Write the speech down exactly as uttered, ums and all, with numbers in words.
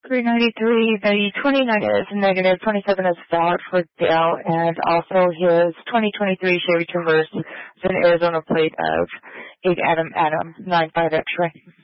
three ninety-three, the twenty-nine is negative, twenty-seven is valid for Dale, and also his twenty twenty-three Chevy Traverse is an Arizona plate of eight Adam Adam nine five X-ray.